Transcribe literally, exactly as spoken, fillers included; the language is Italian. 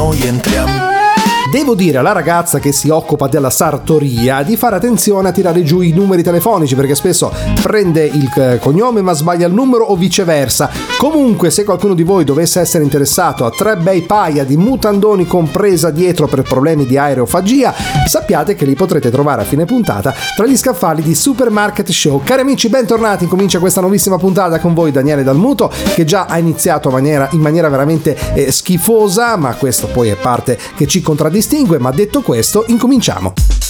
noi entriamo. Devo dire alla ragazza che si occupa della sartoria di fare attenzione a tirare giù i numeri telefonici, perché spesso prende il cognome ma sbaglia il numero o viceversa. Comunque, se qualcuno di voi dovesse essere interessato a tre bei paia di mutandoni compresa dietro per problemi di aerofagia, sappiate che li potrete trovare a fine puntata tra gli scaffali di Supermarket Show. Cari amici, bentornati, incomincia questa nuovissima puntata con voi Daniele Dalmuto, che già ha iniziato in maniera, in maniera veramente eh, schifosa, ma questo poi è parte che ci contraddistingue. Ma detto questo, incominciamo.